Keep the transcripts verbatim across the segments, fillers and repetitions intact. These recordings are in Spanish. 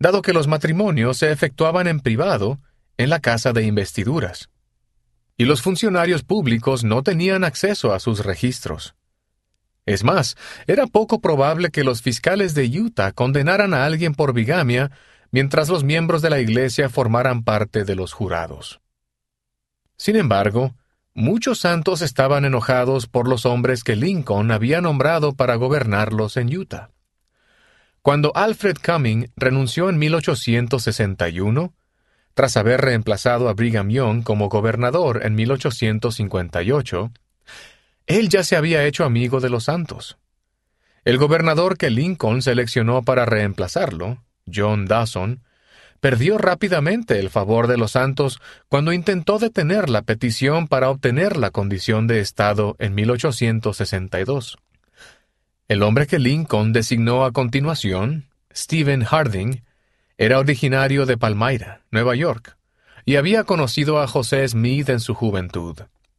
dado que los matrimonios se efectuaban en privado en la casa de investiduras, y los funcionarios públicos no tenían acceso a sus registros. Es más, era poco probable que los fiscales de Utah condenaran a alguien por bigamia mientras los miembros de la iglesia formaran parte de los jurados. Sin embargo, muchos santos estaban enojados por los hombres que Lincoln había nombrado para gobernarlos en Utah. Cuando Alfred Cumming renunció en mil ochocientos sesenta y uno, tras haber reemplazado a Brigham Young como gobernador en mil ochocientos cincuenta y ocho, él ya se había hecho amigo de los santos. El gobernador que Lincoln seleccionó para reemplazarlo, John Dawson, perdió rápidamente el favor de los santos cuando intentó detener la petición para obtener la condición de Estado en mil ochocientos sesenta y dos. El hombre que Lincoln designó a continuación, Stephen Harding, era originario de Palmyra, Nueva York, y había conocido a José Smith en su juventud.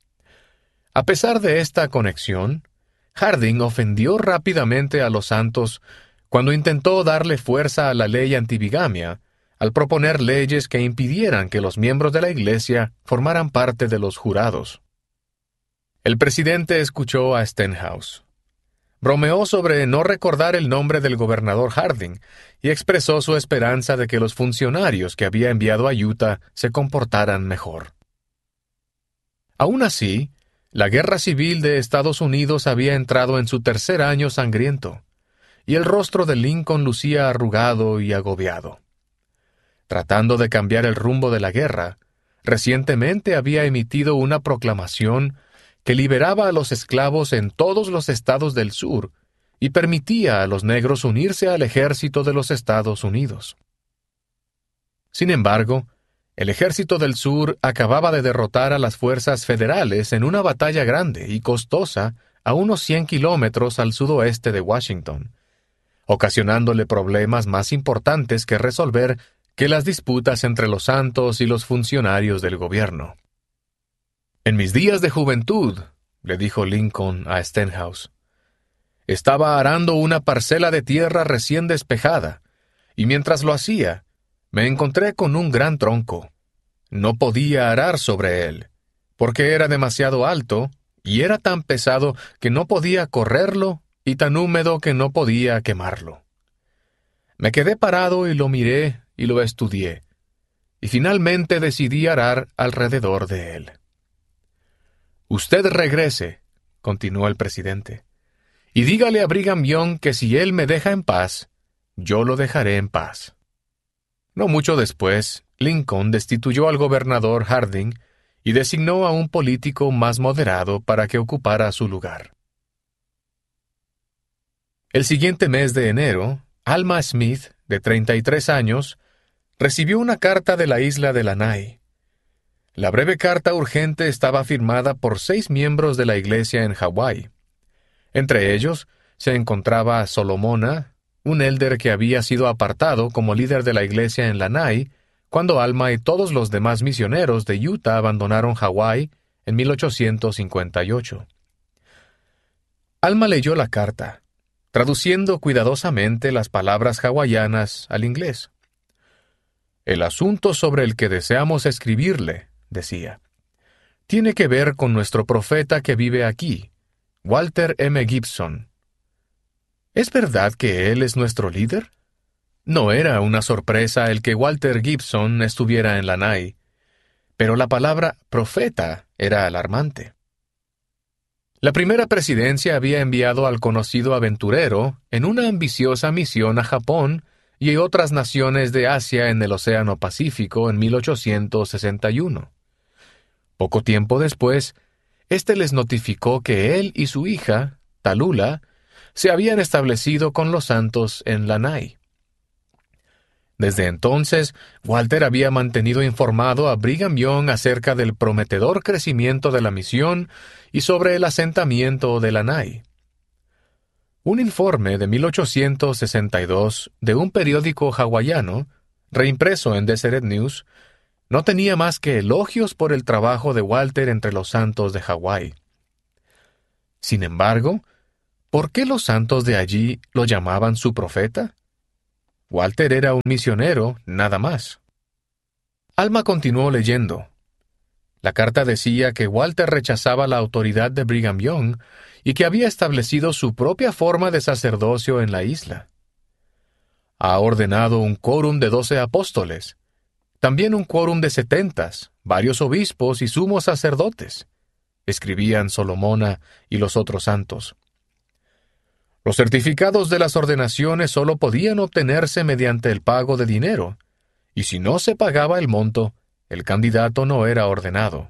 A pesar de esta conexión, Harding ofendió rápidamente a los santos cuando intentó darle fuerza a la ley antibigamia al proponer leyes que impidieran que los miembros de la iglesia formaran parte de los jurados. El presidente escuchó a Stenhouse. Bromeó sobre no recordar el nombre del gobernador Harding y expresó su esperanza de que los funcionarios que había enviado a Utah se comportaran mejor. Aún así, la guerra civil de Estados Unidos había entrado en su tercer año sangriento, y el rostro de Lincoln lucía arrugado y agobiado. Tratando de cambiar el rumbo de la guerra, recientemente había emitido una proclamación que liberaba a los esclavos en todos los estados del sur y permitía a los negros unirse al ejército de los Estados Unidos. Sin embargo, el ejército del sur acababa de derrotar a las fuerzas federales en una batalla grande y costosa a unos cien kilómetros al sudoeste de Washington, ocasionándole problemas más importantes que resolver que las disputas entre los santos y los funcionarios del gobierno. En mis días de juventud, le dijo Lincoln a Stenhouse, estaba arando una parcela de tierra recién despejada, y mientras lo hacía, me encontré con un gran tronco. No podía arar sobre él, porque era demasiado alto, y era tan pesado que no podía correrlo, y tan húmedo que no podía quemarlo. Me quedé parado y lo miré y lo estudié, y finalmente decidí arar alrededor de él. Usted regrese, continuó el presidente, y dígale a Brigham Young que si él me deja en paz, yo lo dejaré en paz. No mucho después, Lincoln destituyó al gobernador Harding y designó a un político más moderado para que ocupara su lugar. El siguiente mes de enero, Alma Smith, de treinta y tres años, recibió una carta de la isla de Lanai. La breve carta urgente estaba firmada por seis miembros de la iglesia en Hawái. Entre ellos se encontraba Solomona, un élder que había sido apartado como líder de la iglesia en Lanai cuando Alma y todos los demás misioneros de Utah abandonaron Hawái en mil ochocientos cincuenta y ocho. Alma leyó la carta, traduciendo cuidadosamente las palabras hawaianas al inglés. El asunto sobre el que deseamos escribirle, decía, tiene que ver con nuestro profeta que vive aquí, Walter M. Gibson. ¿Es verdad que él es nuestro líder? No era una sorpresa el que Walter Gibson estuviera en Lanai, pero la palabra profeta era alarmante. La primera presidencia había enviado al conocido aventurero en una ambiciosa misión a Japón y otras naciones de Asia en el Océano Pacífico en mil ochocientos sesenta y uno. Poco tiempo después, éste les notificó que él y su hija, Tallulah, se habían establecido con los santos en Lanai. Desde entonces, Walter había mantenido informado a Brigham Young acerca del prometedor crecimiento de la misión y sobre el asentamiento de Lanai. Un informe de mil ochocientos sesenta y dos de un periódico hawaiano, reimpreso en Deseret News, no tenía más que elogios por el trabajo de Walter entre los santos de Hawái. Sin embargo, ¿por qué los santos de allí lo llamaban su profeta? Walter era un misionero, nada más. Alma continuó leyendo. La carta decía que Walter rechazaba la autoridad de Brigham Young y que había establecido su propia forma de sacerdocio en la isla. Ha ordenado un quórum de doce apóstoles, también un quórum de setentas, varios obispos y sumos sacerdotes, escribían Solomona y los otros santos. Los certificados de las ordenaciones solo podían obtenerse mediante el pago de dinero, y si no se pagaba el monto, el candidato no era ordenado.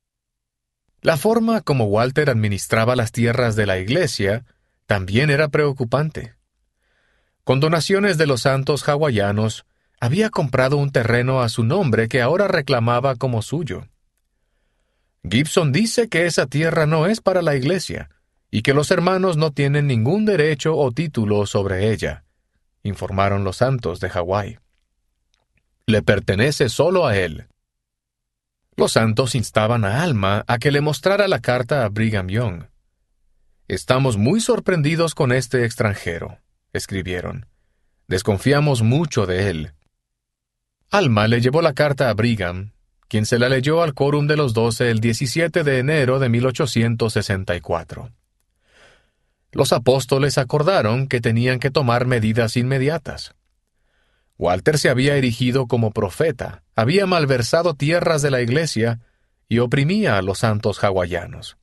La forma como Walter administraba las tierras de la iglesia también era preocupante. Con donaciones de los santos hawaianos, había comprado un terreno a su nombre que ahora reclamaba como suyo. Gibson dice que esa tierra no es para la iglesia y que los hermanos no tienen ningún derecho o título sobre ella, informaron los santos de Hawái. Le pertenece solo a él. Los santos instaban a Alma a que le mostrara la carta a Brigham Young. Estamos muy sorprendidos con este extranjero, escribieron. Desconfiamos mucho de él. Alma le llevó la carta a Brigham, quien se la leyó al quórum de los doce el diecisiete de enero de mil ochocientos sesenta y cuatro. Los apóstoles acordaron que tenían que tomar medidas inmediatas. Walter se había erigido como profeta, había malversado tierras de la iglesia y oprimía a los santos hawaianos.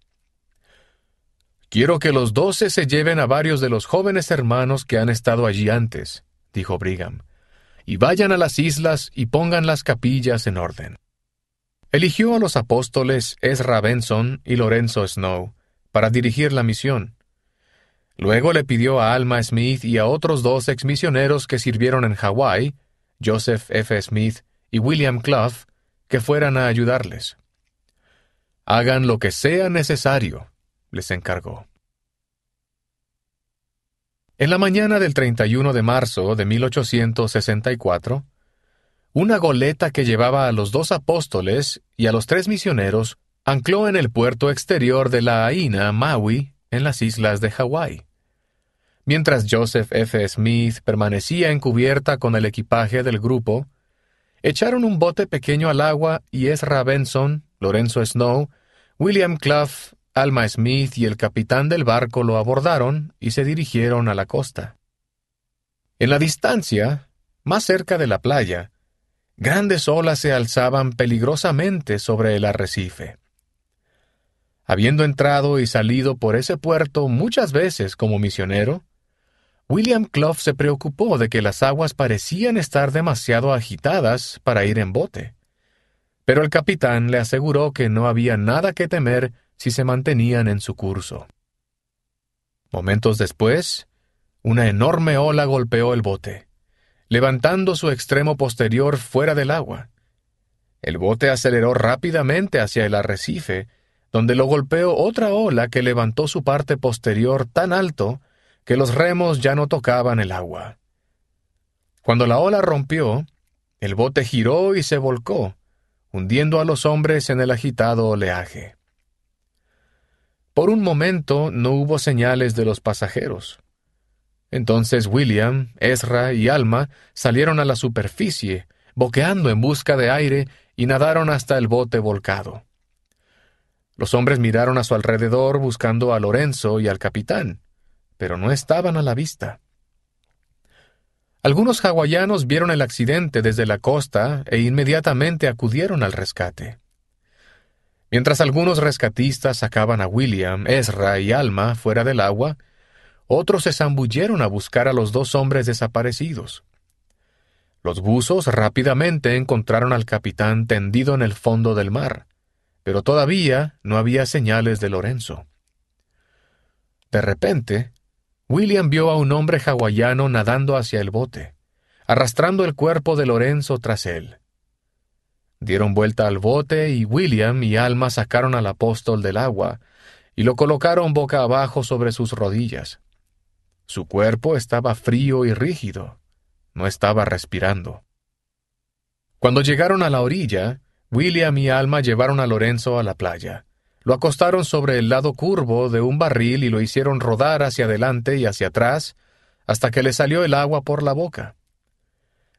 Quiero que los doce se lleven a varios de los jóvenes hermanos que han estado allí antes, dijo Brigham, y vayan a las islas y pongan las capillas en orden. Eligió a los apóstoles Ezra Benson y Lorenzo Snow para dirigir la misión. Luego le pidió a Alma Smith y a otros dos exmisioneros que sirvieron en Hawái, Joseph F. Smith y William Clough, que fueran a ayudarles. Hagan lo que sea necesario, les encargó. En la mañana del treinta y uno de marzo de mil ochocientos sesenta y cuatro, una goleta que llevaba a los dos apóstoles y a los tres misioneros ancló en el puerto exterior de Lahaina, Maui, en las islas de Hawái. Mientras Joseph F. Smith permanecía en cubierta con el equipaje del grupo, echaron un bote pequeño al agua y Ezra Benson, Lorenzo Snow, William Clough, Alma Smith y el capitán del barco lo abordaron y se dirigieron a la costa. En la distancia, más cerca de la playa, grandes olas se alzaban peligrosamente sobre el arrecife. Habiendo entrado y salido por ese puerto muchas veces como misionero, William Clough se preocupó de que las aguas parecían estar demasiado agitadas para ir en bote, pero el capitán le aseguró que no había nada que temer si se mantenían en su curso. Momentos después, una enorme ola golpeó el bote, levantando su extremo posterior fuera del agua. El bote aceleró rápidamente hacia el arrecife, donde lo golpeó otra ola que levantó su parte posterior tan alto que los remos ya no tocaban el agua. Cuando la ola rompió, el bote giró y se volcó, hundiendo a los hombres en el agitado oleaje. Por un momento no hubo señales de los pasajeros. Entonces William, Ezra y Alma salieron a la superficie, boqueando en busca de aire, y nadaron hasta el bote volcado. Los hombres miraron a su alrededor buscando a Lorenzo y al capitán, pero no estaban a la vista. Algunos hawaianos vieron el accidente desde la costa e inmediatamente acudieron al rescate. Mientras algunos rescatistas sacaban a William, Ezra y Alma fuera del agua, otros se zambulleron a buscar a los dos hombres desaparecidos. Los buzos rápidamente encontraron al capitán tendido en el fondo del mar, pero todavía no había señales de Lorenzo. De repente, William vio a un hombre hawaiano nadando hacia el bote, arrastrando el cuerpo de Lorenzo tras él. Dieron vuelta al bote y William y Alma sacaron al apóstol del agua y lo colocaron boca abajo sobre sus rodillas. Su cuerpo estaba frío y rígido, no estaba respirando. Cuando llegaron a la orilla, William y Alma llevaron a Lorenzo a la playa. Lo acostaron sobre el lado curvo de un barril y lo hicieron rodar hacia adelante y hacia atrás hasta que le salió el agua por la boca.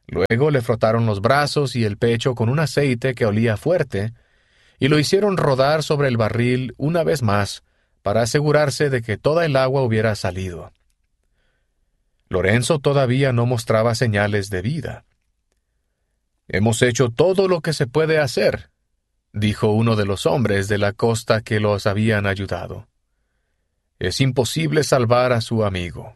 Luego le frotaron los brazos y el pecho con un aceite que olía fuerte, y lo hicieron rodar sobre el barril una vez más para asegurarse de que toda el agua hubiera salido. Lorenzo todavía no mostraba señales de vida. «Hemos hecho todo lo que se puede hacer», dijo uno de los hombres de la costa que los habían ayudado. «Es imposible salvar a su amigo».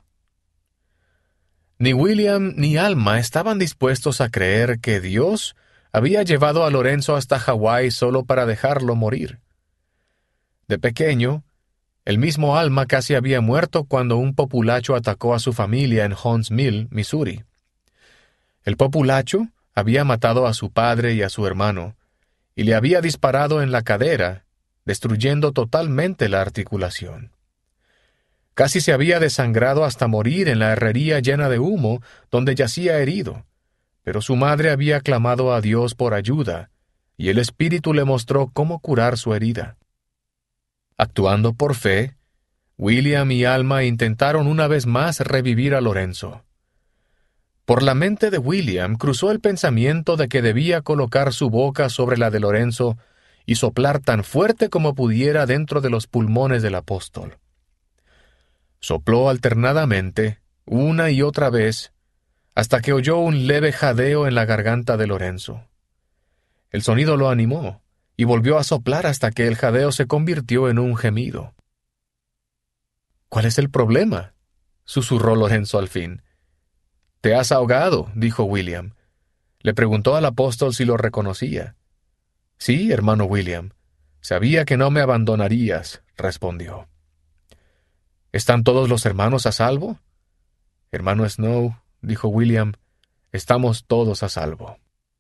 Ni William ni Alma estaban dispuestos a creer que Dios había llevado a Lorenzo hasta Hawái solo para dejarlo morir. De pequeño, el mismo Alma casi había muerto cuando un populacho atacó a su familia en Hunts Mill, Missouri. El populacho había matado a su padre y a su hermano, y le había disparado en la cadera, destruyendo totalmente la articulación. Casi se había desangrado hasta morir en la herrería llena de humo donde yacía herido, pero su madre había clamado a Dios por ayuda, y el Espíritu le mostró cómo curar su herida. Actuando por fe, William y Alma intentaron una vez más revivir a Lorenzo. Por la mente de William cruzó el pensamiento de que debía colocar su boca sobre la de Lorenzo y soplar tan fuerte como pudiera dentro de los pulmones del apóstol. Sopló alternadamente, una y otra vez, hasta que oyó un leve jadeo en la garganta de Lorenzo. El sonido lo animó, y volvió a soplar hasta que el jadeo se convirtió en un gemido. «¿Cuál es el problema?», susurró Lorenzo al fin. «Te has ahogado», dijo William. Le preguntó al apóstol si lo reconocía. «Sí, hermano William, sabía que no me abandonarías», respondió. «¿Están todos los hermanos a salvo?» «Hermano Snow», dijo William, «estamos todos a salvo».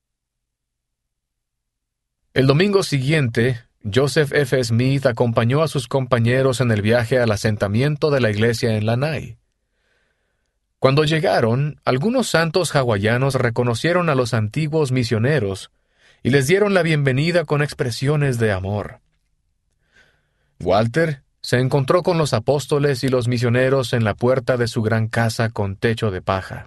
El domingo siguiente, Joseph F. Smith acompañó a sus compañeros en el viaje al asentamiento de la iglesia en Lanai. Cuando llegaron, algunos santos hawaianos reconocieron a los antiguos misioneros y les dieron la bienvenida con expresiones de amor. Walter se encontró con los apóstoles y los misioneros en la puerta de su gran casa con techo de paja.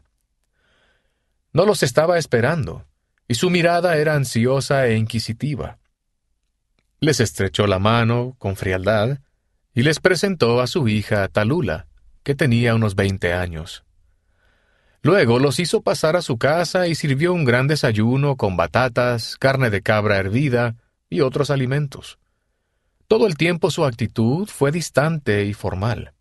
No los estaba esperando, y su mirada era ansiosa e inquisitiva. Les estrechó la mano con frialdad y les presentó a su hija Talula, que tenía unos veinte años. Luego los hizo pasar a su casa y sirvió un gran desayuno con batatas, carne de cabra hervida y otros alimentos. Todo el tiempo su actitud fue distante y formal.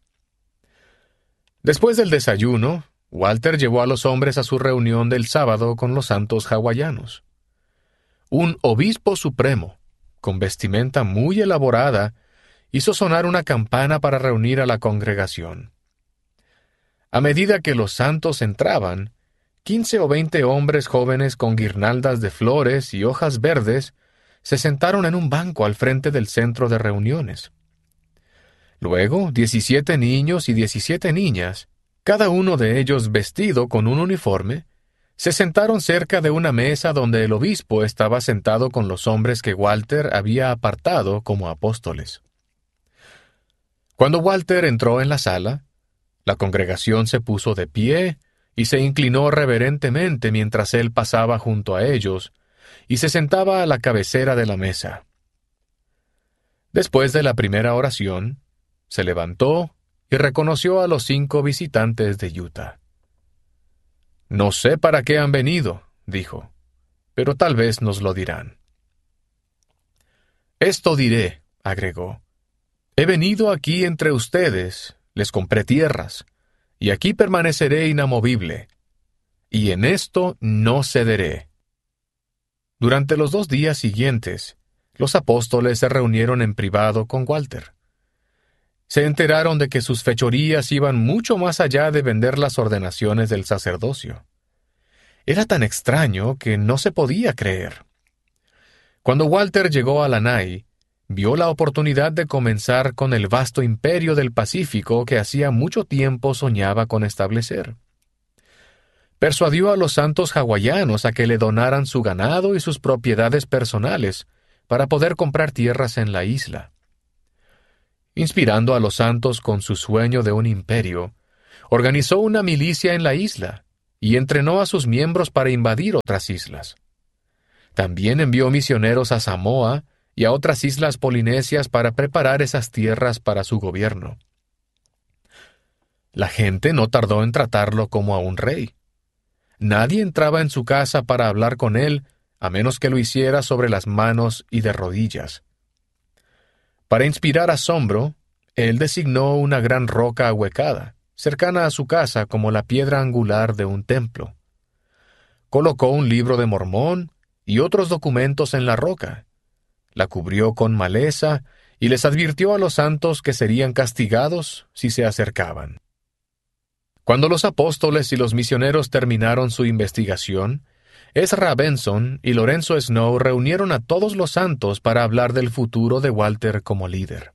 Después del desayuno, Walter llevó a los hombres a su reunión del sábado con los santos hawaianos. Un obispo supremo, con vestimenta muy elaborada, hizo sonar una campana para reunir a la congregación. A medida que los santos entraban, quince o veinte hombres jóvenes con guirnaldas de flores y hojas verdes se sentaron en un banco al frente del centro de reuniones. Luego, diecisiete niños y diecisiete niñas, cada uno de ellos vestido con un uniforme, se sentaron cerca de una mesa donde el obispo estaba sentado con los hombres que Walter había apartado como apóstoles. Cuando Walter entró en la sala, la congregación se puso de pie y se inclinó reverentemente mientras él pasaba junto a ellos y se sentaba a la cabecera de la mesa. Después de la primera oración, se levantó y reconoció a los cinco visitantes de Utah. «No sé para qué han venido», dijo, «pero tal vez nos lo dirán». «Esto diré», agregó, «he venido aquí entre ustedes, les compré tierras, y aquí permaneceré inamovible, y en esto no cederé». Durante los dos días siguientes, los apóstoles se reunieron en privado con Walter. Se enteraron de que sus fechorías iban mucho más allá de vender las ordenaciones del sacerdocio. Era tan extraño que no se podía creer. Cuando Walter llegó a Lanai, vio la oportunidad de comenzar con el vasto imperio del Pacífico que hacía mucho tiempo soñaba con establecer. Persuadió a los santos hawaianos a que le donaran su ganado y sus propiedades personales para poder comprar tierras en la isla. Inspirando a los santos con su sueño de un imperio, organizó una milicia en la isla y entrenó a sus miembros para invadir otras islas. También envió misioneros a Samoa y a otras islas polinesias para preparar esas tierras para su gobierno. La gente no tardó en tratarlo como a un rey. Nadie entraba en su casa para hablar con él, a menos que lo hiciera sobre las manos y de rodillas. Para inspirar asombro, él designó una gran roca ahuecada, cercana a su casa como la piedra angular de un templo. Colocó un libro de Mormón y otros documentos en la roca, la cubrió con maleza y les advirtió a los santos que serían castigados si se acercaban. Cuando los apóstoles y los misioneros terminaron su investigación, Ezra Benson y Lorenzo Snow reunieron a todos los santos para hablar del futuro de Walter como líder.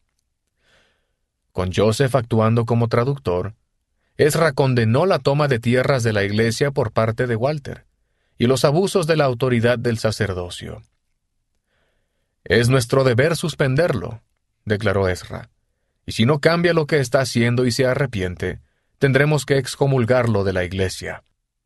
Con Joseph actuando como traductor, Ezra condenó la toma de tierras de la iglesia por parte de Walter y los abusos de la autoridad del sacerdocio. «Es nuestro deber suspenderlo», declaró Ezra, «y si no cambia lo que está haciendo y se arrepiente, tendremos que excomulgarlo de la iglesia».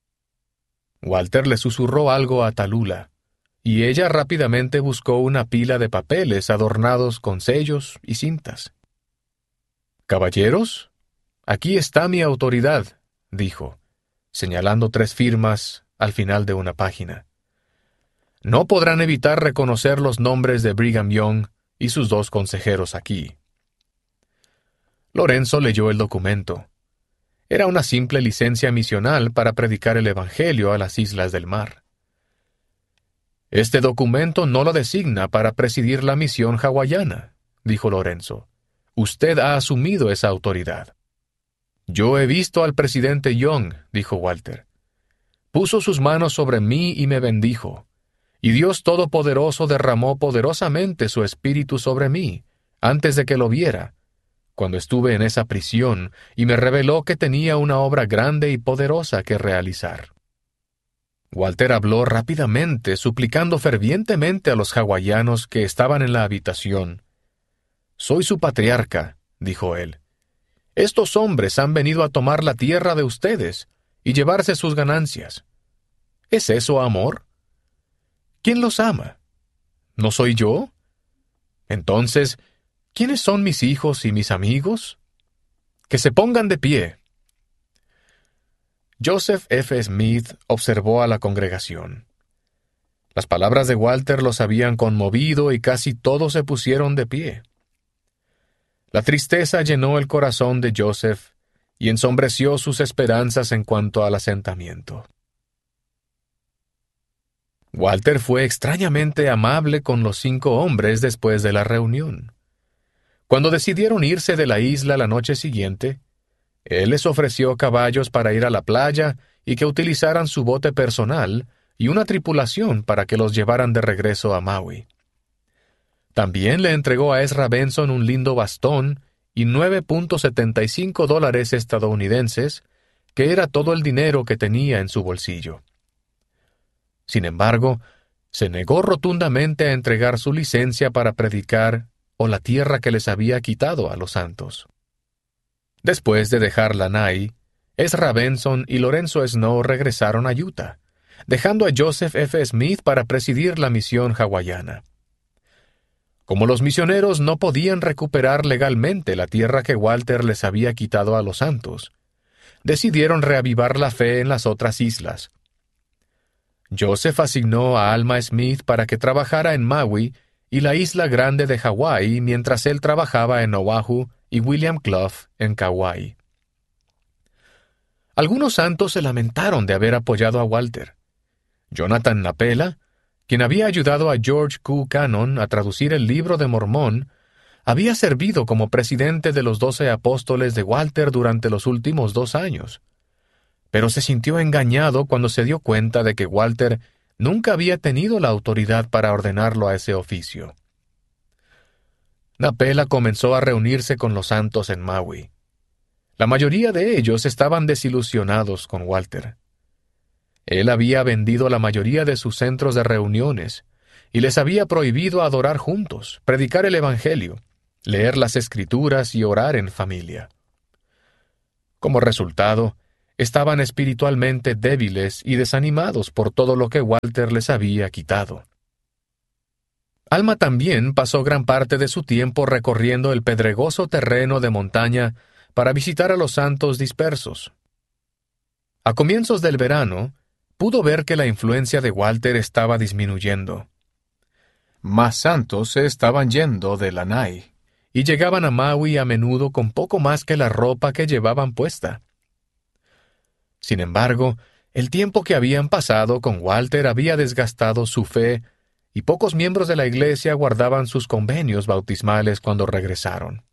Walter le susurró algo a Tallulah, y ella rápidamente buscó una pila de papeles adornados con sellos y cintas. «Caballeros, aquí está mi autoridad», dijo, señalando tres firmas al final de una página. «No podrán evitar reconocer los nombres de Brigham Young y sus dos consejeros aquí». Lorenzo leyó el documento. Era una simple licencia misional para predicar el Evangelio a las islas del mar. «Este documento no lo designa para presidir la misión hawaiana», dijo Lorenzo. «Usted ha asumido esa autoridad». «Yo he visto al presidente Young», dijo Walter. «Puso sus manos sobre mí y me bendijo, y Dios Todopoderoso derramó poderosamente su espíritu sobre mí, antes de que lo viera, cuando estuve en esa prisión, y me reveló que tenía una obra grande y poderosa que realizar». Walter habló rápidamente, suplicando fervientemente a los hawaianos que estaban en la habitación. «Soy su patriarca», dijo él. «Estos hombres han venido a tomar la tierra de ustedes y llevarse sus ganancias. ¿Es eso amor? ¿Quién los ama? ¿No soy yo? Entonces, ¿quiénes son mis hijos y mis amigos? Que se pongan de pie». Joseph F. Smith observó a la congregación. Las palabras de Walter los habían conmovido y casi todos se pusieron de pie. La tristeza llenó el corazón de Joseph y ensombreció sus esperanzas en cuanto al asentamiento. Walter fue extrañamente amable con los cinco hombres después de la reunión. Cuando decidieron irse de la isla la noche siguiente, él les ofreció caballos para ir a la playa y que utilizaran su bote personal y una tripulación para que los llevaran de regreso a Maui. También le entregó a Ezra Benson un lindo bastón y nueve punto setenta y cinco dólares estadounidenses, que era todo el dinero que tenía en su bolsillo. Sin embargo, se negó rotundamente a entregar su licencia para predicar o la tierra que les había quitado a los santos. Después de dejar Lanai, Ezra Benson y Lorenzo Snow regresaron a Utah, dejando a Joseph F. Smith para presidir la misión hawaiana. Como los misioneros no podían recuperar legalmente la tierra que Walter les había quitado a los santos, decidieron reavivar la fe en las otras islas. Joseph asignó a Alma Smith para que trabajara en Maui y la isla grande de Hawái mientras él trabajaba en Oahu y William Clough en Kauai. Algunos santos se lamentaron de haber apoyado a Walter. Jonathan Napela, quien había ayudado a George Q. Cannon a traducir el libro de Mormón, había servido como presidente de los doce apóstoles de Walter durante los últimos dos años, pero se sintió engañado cuando se dio cuenta de que Walter nunca había tenido la autoridad para ordenarlo a ese oficio. Napela comenzó a reunirse con los santos en Maui. La mayoría de ellos estaban desilusionados con Walter. Él había vendido la mayoría de sus centros de reuniones y les había prohibido adorar juntos, predicar el Evangelio, leer las Escrituras y orar en familia. Como resultado, estaban espiritualmente débiles y desanimados por todo lo que Walter les había quitado. Alma también pasó gran parte de su tiempo recorriendo el pedregoso terreno de montaña para visitar a los santos dispersos. A comienzos del verano, pudo ver que la influencia de Walter estaba disminuyendo. Más santos se estaban yendo de Lanai, y llegaban a Maui a menudo con poco más que la ropa que llevaban puesta. Sin embargo, el tiempo que habían pasado con Walter había desgastado su fe, y pocos miembros de la iglesia guardaban sus convenios bautismales cuando regresaron.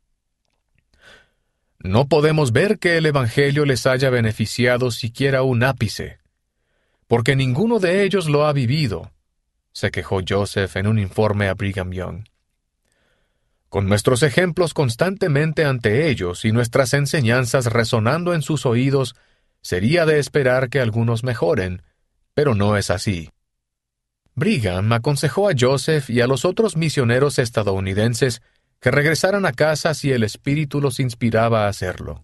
No podemos ver que el Evangelio les haya beneficiado siquiera un ápice, porque ninguno de ellos lo ha vivido, se quejó Joseph en un informe a Brigham Young. Con nuestros ejemplos constantemente ante ellos y nuestras enseñanzas resonando en sus oídos, sería de esperar que algunos mejoren, pero no es así. Brigham aconsejó a Joseph y a los otros misioneros estadounidenses que regresaran a casa si el Espíritu los inspiraba a hacerlo.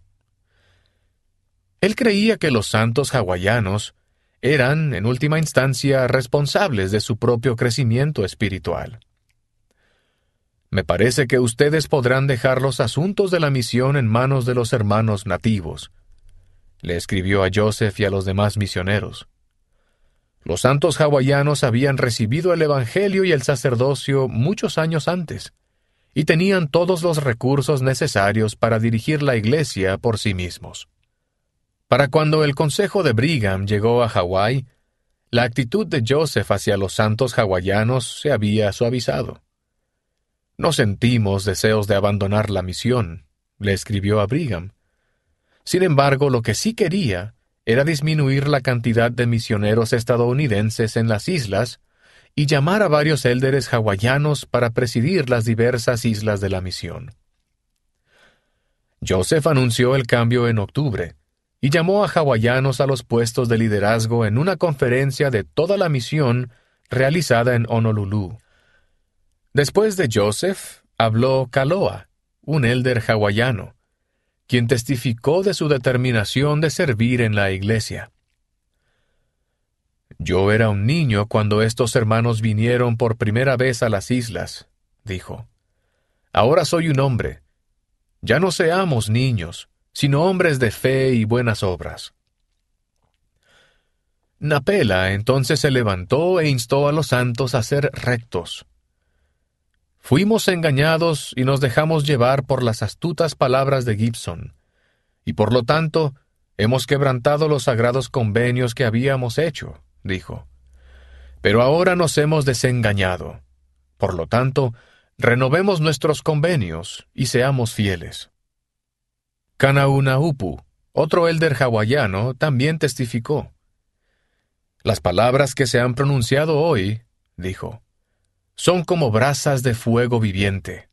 Él creía que los santos hawaianos eran, en última instancia, responsables de su propio crecimiento espiritual. Me parece que ustedes podrán dejar los asuntos de la misión en manos de los hermanos nativos, le escribió a Joseph y a los demás misioneros. Los santos hawaianos habían recibido el Evangelio y el sacerdocio muchos años antes, y tenían todos los recursos necesarios para dirigir la iglesia por sí mismos. Para cuando el consejo de Brigham llegó a Hawái, la actitud de Joseph hacia los santos hawaianos se había suavizado. No sentimos deseos de abandonar la misión, le escribió a Brigham. Sin embargo, lo que sí quería era disminuir la cantidad de misioneros estadounidenses en las islas y llamar a varios élderes hawaianos para presidir las diversas islas de la misión. Joseph anunció el cambio en octubre y llamó a hawaianos a los puestos de liderazgo en una conferencia de toda la misión realizada en Honolulu. Después de Joseph, habló Kaloa, un élder hawaiano, quien testificó de su determinación de servir en la iglesia. «Yo era un niño cuando estos hermanos vinieron por primera vez a las islas», dijo. «Ahora soy un hombre. Ya no seamos niños, sino hombres de fe y buenas obras». Napela entonces se levantó e instó a los santos a ser rectos. Fuimos engañados y nos dejamos llevar por las astutas palabras de Gibson, y por lo tanto hemos quebrantado los sagrados convenios que habíamos hecho, dijo. Pero ahora nos hemos desengañado. Por lo tanto, renovemos nuestros convenios y seamos fieles. Kanaunaupu, otro élder hawaiano, también testificó. Las palabras que se han pronunciado hoy, dijo, son como brasas de fuego viviente.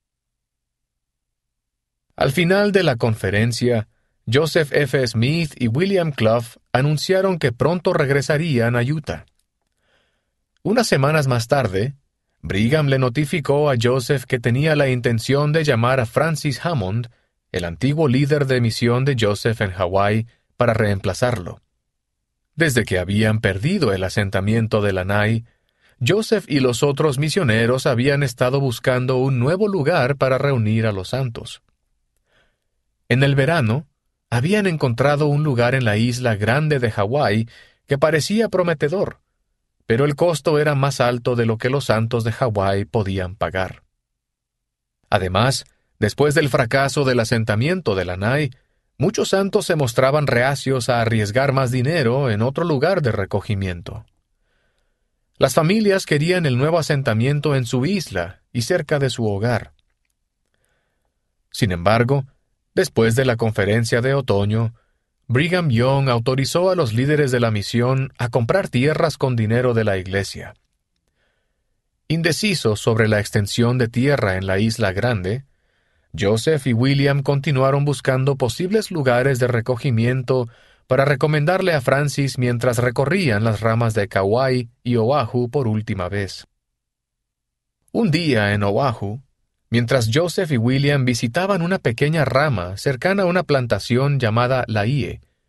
Al final de la conferencia, Joseph F. Smith y William Clough anunciaron que pronto regresarían a Utah. Unas semanas más tarde, Brigham le notificó a Joseph que tenía la intención de llamar a Francis Hammond, el antiguo líder de misión de Joseph en Hawái, para reemplazarlo. Desde que habían perdido el asentamiento de Lanai, Joseph y los otros misioneros habían estado buscando un nuevo lugar para reunir a los santos. En el verano, habían encontrado un lugar en la isla grande de Hawái que parecía prometedor, pero el costo era más alto de lo que los santos de Hawái podían pagar. Además, después del fracaso del asentamiento de Lanai, muchos santos se mostraban reacios a arriesgar más dinero en otro lugar de recogimiento. Las familias querían el nuevo asentamiento en su isla y cerca de su hogar. Sin embargo, después de la conferencia de otoño, Brigham Young autorizó a los líderes de la misión a comprar tierras con dinero de la iglesia. Indecisos sobre la extensión de tierra en la isla grande, Joseph y William continuaron buscando posibles lugares de recogimiento para recomendarle a Francis mientras recorrían las ramas de Kauai y Oahu por última vez. Un día en Oahu, mientras Joseph y William visitaban una pequeña rama cercana a una plantación llamada Laie,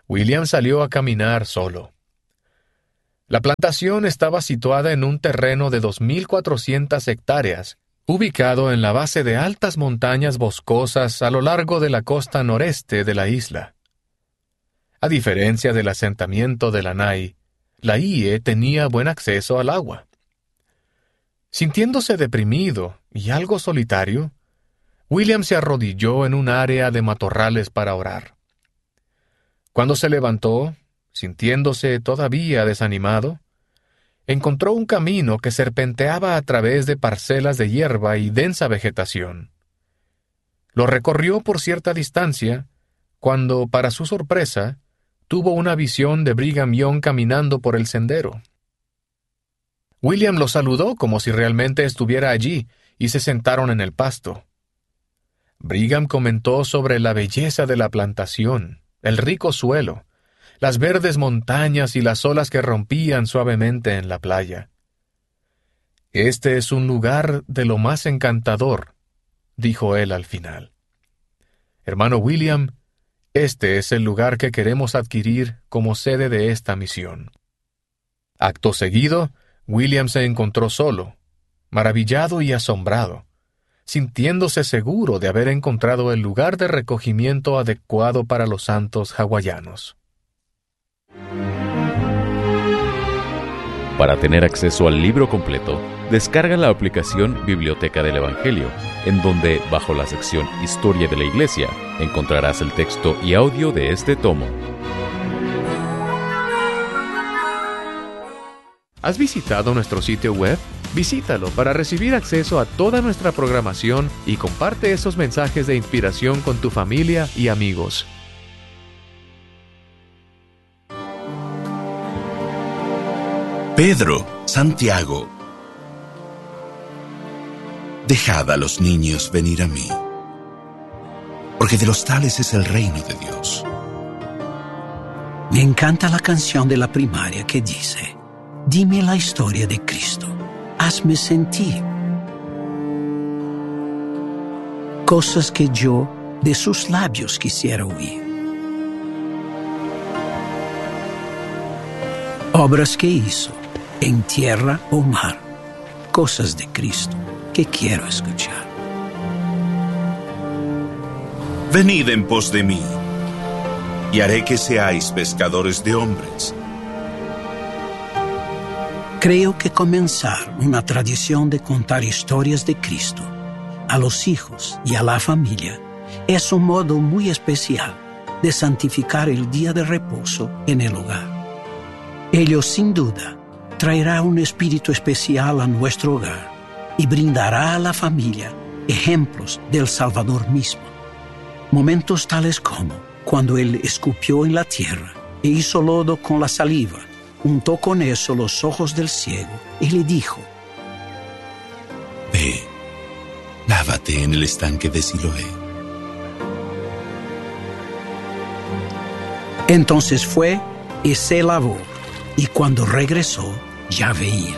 William salió a caminar solo. La plantación estaba situada en un terreno de dos mil cuatrocientas hectáreas, ubicado en la base de altas montañas boscosas a lo largo de la costa noreste de la isla. A diferencia del asentamiento de Lanai, la Ie tenía buen acceso al agua. Sintiéndose deprimido y algo solitario, William se arrodilló en un área de matorrales para orar. Cuando se levantó, sintiéndose todavía desanimado, encontró un camino que serpenteaba a través de parcelas de hierba y densa vegetación. Lo recorrió por cierta distancia, cuando, para su sorpresa, tuvo una visión de Brigham Young caminando por el sendero. William lo saludó como si realmente estuviera allí, y se sentaron en el pasto. Brigham comentó sobre la belleza de la plantación, el rico suelo, las verdes montañas y las olas que rompían suavemente en la playa. «Este es un lugar de lo más encantador», dijo él al final. «Hermano William, este es el lugar que queremos adquirir como sede de esta misión». Acto seguido, William se encontró solo, maravillado y asombrado, sintiéndose seguro de haber encontrado el lugar de recogimiento adecuado para los santos hawaianos. Para tener acceso al libro completo, descarga la aplicación Biblioteca del Evangelio, en donde, bajo la sección Historia de la Iglesia, encontrarás el texto y audio de este tomo. ¿Has visitado nuestro sitio web? Visítalo para recibir acceso a toda nuestra programación y comparte esos mensajes de inspiración con tu familia y amigos. Pedro, Santiago, dejad a los niños venir a mí, porque de los tales es el reino de Dios. Me encanta la canción de la primaria que dice: dime la historia de Cristo, hazme sentir cosas que yo de sus labios quisiera oír. Obras que hizo en tierra o mar, cosas de Cristo que quiero escuchar. Venid en pos de mí, y haré que seáis pescadores de hombres. Creo que comenzar una tradición de contar historias de Cristo a los hijos y a la familia es un modo muy especial de santificar el día de reposo en el hogar. Ello, sin duda, traerá un espíritu especial a nuestro hogar y brindará a la familia ejemplos del Salvador mismo. Momentos tales como cuando Él escupió en la tierra e hizo lodo con la saliva, untó con eso los ojos del ciego y le dijo: Ve, lávate en el estanque de Siloé. Entonces fue y se lavó, y cuando regresó ya veía.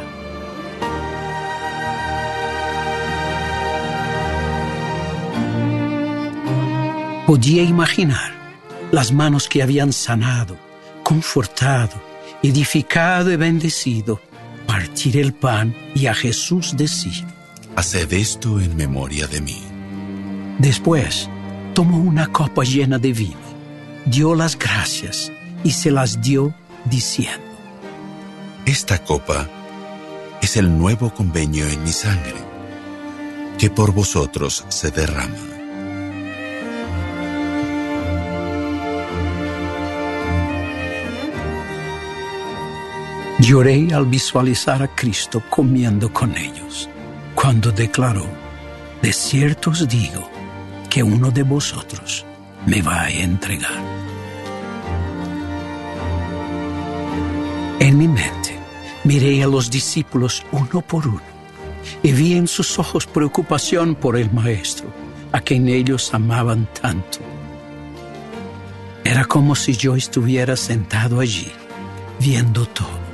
Podía imaginar las manos que habían sanado, confortado, edificado y bendecido, partir el pan y a Jesús decir: haced esto en memoria de mí. Después tomó una copa llena de vino, dio las gracias y se las dio diciendo: esta copa es el nuevo convenio en mi sangre, que por vosotros se derrama. Lloré al visualizar a Cristo comiendo con ellos, cuando declaró: de cierto os digo que uno de vosotros me va a entregar. En mi mente miré a los discípulos uno por uno y vi en sus ojos preocupación por el Maestro, a quien ellos amaban tanto. Era como si yo estuviera sentado allí, viendo todo.